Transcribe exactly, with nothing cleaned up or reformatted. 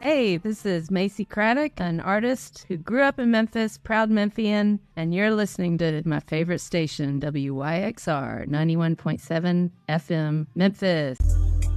Hey, this is Macy Craddock, an artist who grew up in Memphis, proud Memphian, and you're listening to my favorite station, W Y X R ninety-one point seven F M, Memphis.